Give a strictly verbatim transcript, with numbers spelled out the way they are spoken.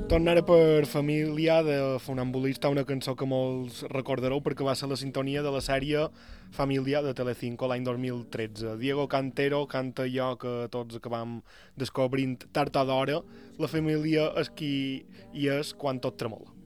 Tornaré per família de Funambulista, una cançó que molts recordareu perquè va ser la sintonia de la sèrie Família de Telecinco l'any dos mil tretze. Diego Cantero canta allò que tots acabam descobrint tard o d'hora. La família és qui hi és quan tot tremola.